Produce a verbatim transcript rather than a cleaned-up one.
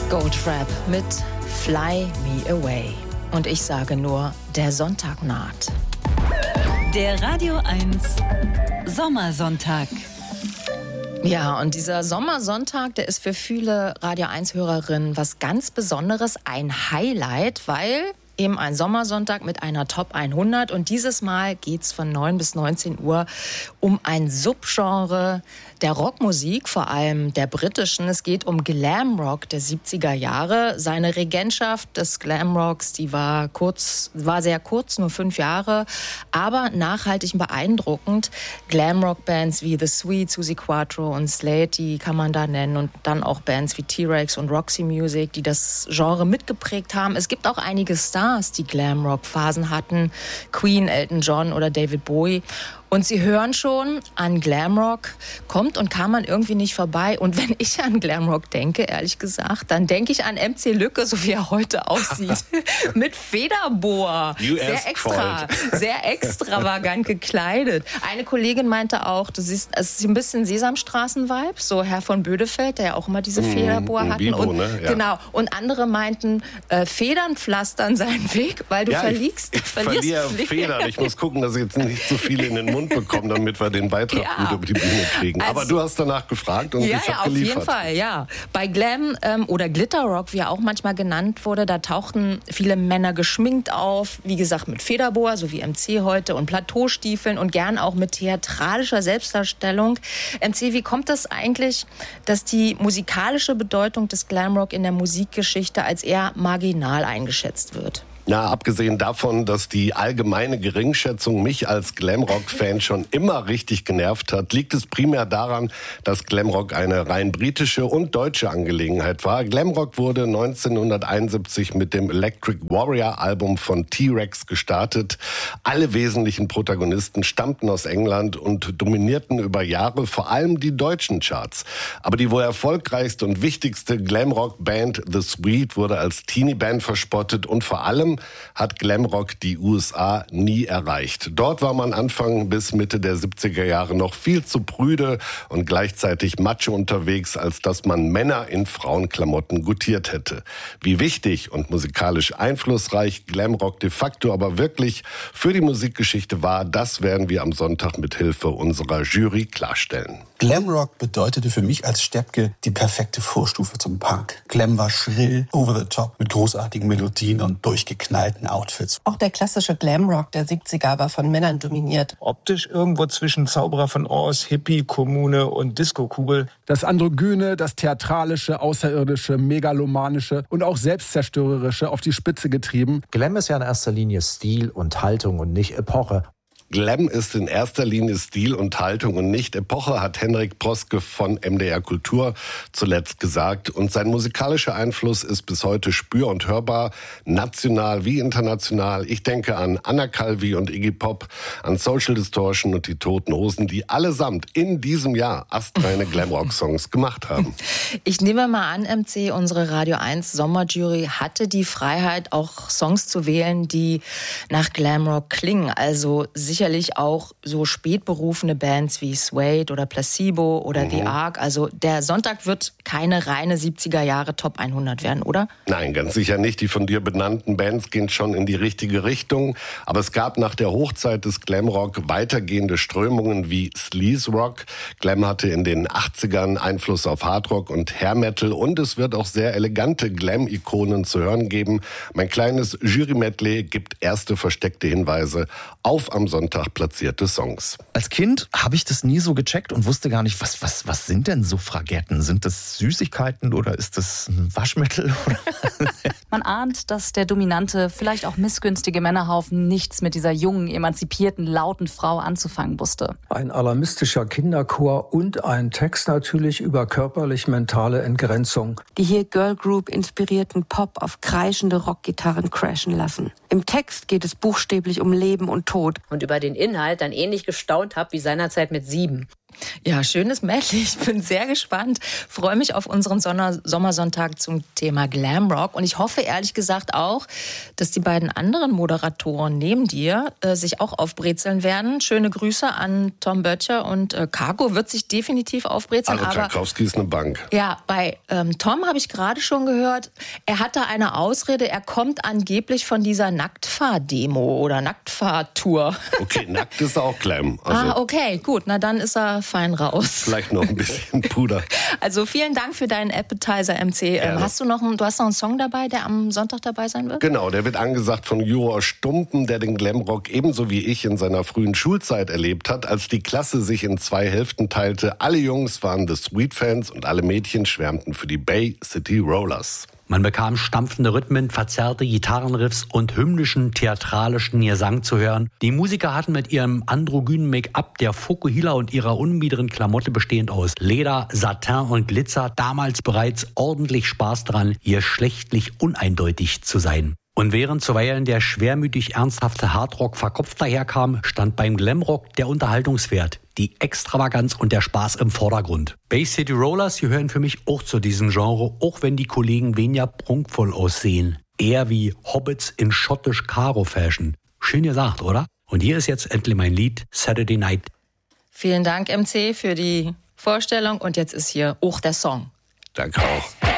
Goldfrapp mit Fly Me Away. Und ich sage nur, der Sonntag naht. Der Radio eins Sommersonntag. Ja, und dieser Sommersonntag, der ist für viele Radio eins Hörerinnen was ganz Besonderes, ein Highlight, weil eben ein Sommersonntag mit einer Top hundert. Und dieses Mal geht's von neun bis neunzehn Uhr um ein Subgenre der Rockmusik, vor allem der britischen. Es geht um Glamrock der siebziger Jahre. Seine Regentschaft des Glamrocks, die war kurz, war sehr kurz, nur fünf Jahre, aber nachhaltig beeindruckend. Glamrock-Bands wie The Sweet, Suzi Quatro und Slade, die kann man da nennen. Und dann auch Bands wie T-Rex und Roxy Music, die das Genre mitgeprägt haben. Es gibt auch einige Stars, die Glamrock-Phasen hatten. Queen, Elton John oder David Bowie. Und Sie hören schon, an Glamrock kommt und kam man irgendwie nicht vorbei. Und wenn ich an Glamrock denke, ehrlich gesagt, dann denke ich an M C Lücke, so wie er heute aussieht. Mit Federboa. Sehr extra, sehr extravagant gekleidet. Eine Kollegin meinte auch, du siehst, es ist ein bisschen Sesamstraßen-Vibes, so Herr von Bödefeld, der ja auch immer diese Federboa mm, hatten. Bibo, und, ne? Ja. Genau. Und andere meinten, äh, Federn pflastern seinen Weg, weil du ja, verliegst. Ich, ich verlierst verliere Federn. Ich muss gucken, dass ich jetzt nicht so viele in den Mund bekommen, damit wir den Beitrag ja. gut über die Bühne kriegen. Also, aber du hast danach gefragt und ja, ich ja, habe geliefert. Auf jeden Fall, ja. Bei Glam ähm, oder Glitterrock, wie er auch manchmal genannt wurde, da tauchten viele Männer geschminkt auf, wie gesagt mit Federboa, so wie M C heute, und Plateaustiefeln und gern auch mit theatralischer Selbstdarstellung. M C, wie kommt das eigentlich, dass die musikalische Bedeutung des Glamrock in der Musikgeschichte als eher marginal eingeschätzt wird? Ja, abgesehen davon, dass die allgemeine Geringschätzung mich als Glamrock-Fan schon immer richtig genervt hat, liegt es primär daran, dass Glamrock eine rein britische und deutsche Angelegenheit war. Glamrock wurde neunzehnhunderteinundsiebzig mit dem Electric Warrior-Album von T-Rex gestartet. Alle wesentlichen Protagonisten stammten aus England und dominierten über Jahre vor allem die deutschen Charts. Aber die wohl erfolgreichste und wichtigste Glamrock-Band The Sweet wurde als Teenie-Band verspottet und vor allem hat Glamrock die U S A nie erreicht. Dort war man Anfang bis Mitte der siebziger Jahre noch viel zu prüde und gleichzeitig macho unterwegs, als dass man Männer in Frauenklamotten gutiert hätte. Wie wichtig und musikalisch einflussreich Glamrock de facto aber wirklich für die Musikgeschichte war, das werden wir am Sonntag mit Hilfe unserer Jury klarstellen. Glamrock bedeutete für mich als Steppke die perfekte Vorstufe zum Punk. Glam war schrill, over the top, mit großartigen Melodien und durchgeknallten Outfits. Auch der klassische Glamrock der siebziger war von Männern dominiert. Optisch irgendwo zwischen Zauberer von Oz, Hippie, Kommune und Disco-Kugel. Das Androgyne, das Theatralische, Außerirdische, Megalomanische und auch Selbstzerstörerische auf die Spitze getrieben. Glam ist ja in erster Linie Stil und Haltung und nicht Epoche. Glam ist in erster Linie Stil und Haltung und nicht Epoche, hat Henrik Proske von M D R Kultur zuletzt gesagt. Und sein musikalischer Einfluss ist bis heute spür- und hörbar, national wie international. Ich denke an Anna Calvi und Iggy Pop, an Social Distortion und die Toten Hosen, die allesamt in diesem Jahr astreine Glamrock-Songs gemacht haben. Ich nehme mal an, M C, unsere Radio eins Sommerjury hatte die Freiheit, auch Songs zu wählen, die nach Glamrock klingen. Also sicher Sicherlich auch so spätberufene Bands wie Suede oder Placebo oder mhm. The Ark. Also der Sonntag wird keine reine siebziger Jahre Top hundert werden, oder? Nein, ganz sicher nicht. Die von dir benannten Bands gehen schon in die richtige Richtung. Aber es gab nach der Hochzeit des Glamrock weitergehende Strömungen wie Sleaze Rock. Glam hatte in den achtzigern Einfluss auf Hardrock und Hair Metal. Und es wird auch sehr elegante Glam-Ikonen zu hören geben. Mein kleines Jury-Medley gibt erste versteckte Hinweise auf am Sonntag platzierte Songs. Als Kind habe ich das nie so gecheckt und wusste gar nicht, was, was, was sind denn Suffragetten? Sind das Süßigkeiten oder ist das ein Waschmittel? Man ahnt, dass der dominante, vielleicht auch missgünstige Männerhaufen nichts mit dieser jungen, emanzipierten, lauten Frau anzufangen wusste. Ein alarmistischer Kinderchor und ein Text natürlich über körperlich-mentale Entgrenzung. Die hier Girl Group inspirierten Pop auf kreischende Rockgitarren crashen lassen. Im Text geht es buchstäblich um Leben und Tod. Und über den Inhalt dann ähnlich gestaunt habe wie seinerzeit mit Sieben. Ja, schönes Medley. Ich bin sehr gespannt. Freue mich auf unseren Sonner- Sommersonntag zum Thema Glamrock. Und ich hoffe ehrlich gesagt auch, dass die beiden anderen Moderatoren neben dir äh, sich auch aufbrezeln werden. Schöne Grüße an Tom Böttcher und äh, Cargo wird sich definitiv aufbrezeln. Also Tchaikovsky ist eine Bank. Ja, bei ähm, Tom habe ich gerade schon gehört, er hatte eine Ausrede. Er kommt angeblich von dieser Nacktfahr-Demo oder Nacktfahr-Tour. Okay, nackt ist auch Glam. Also ah, okay, gut. Na dann ist er fein raus. vielleicht noch ein bisschen Puder. Also vielen Dank für deinen Appetizer, M C. Ähm, hast du noch einen, du hast noch einen Song dabei, der am Sonntag dabei sein wird? Genau, der wird angesagt von Juror Stumpen, der den Glamrock ebenso wie ich in seiner frühen Schulzeit erlebt hat, als die Klasse sich in zwei Hälften teilte. Alle Jungs waren The Sweet-Fans und alle Mädchen schwärmten für die Bay City Rollers. Man bekam stampfende Rhythmen, verzerrte Gitarrenriffs und hymnischen, theatralischen Gesang zu hören. Die Musiker hatten mit ihrem androgynen Make-up, der Fokuhila und ihrer unbiederen Klamotte bestehend aus Leder, Satin und Glitzer damals bereits ordentlich Spaß dran, geschlechtlich uneindeutig zu sein. Und während zuweilen der schwermütig ernsthafte Hardrock verkopft daherkam, stand beim Glamrock der Unterhaltungswert, die Extravaganz und der Spaß im Vordergrund. Bay City Rollers gehören für mich auch zu diesem Genre, auch wenn die Kollegen weniger prunkvoll aussehen. Eher wie Hobbits in schottisch Karo-Fashion. Schön gesagt, oder? Und hier ist jetzt endlich mein Lied Saturday Night. Vielen Dank, M C, für die Vorstellung. Und jetzt ist hier auch der Song. Danke auch.